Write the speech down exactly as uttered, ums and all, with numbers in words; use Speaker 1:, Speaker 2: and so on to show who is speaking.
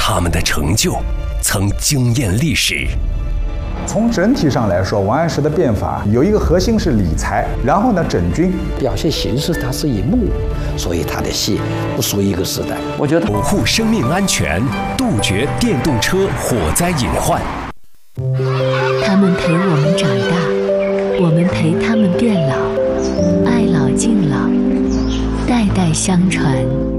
Speaker 1: 他们的成就曾惊艳历史。
Speaker 2: 从整体上来说，王安石的变法有一个核心是理财，然后呢整军。
Speaker 3: 表现形式它是一幕，所以他的戏不属于一个时代。
Speaker 4: 我觉得
Speaker 1: 保护生命安全，杜绝电动车火灾隐患。
Speaker 5: 他们陪我们长大，我们陪他们变老，爱老敬老，代代相传。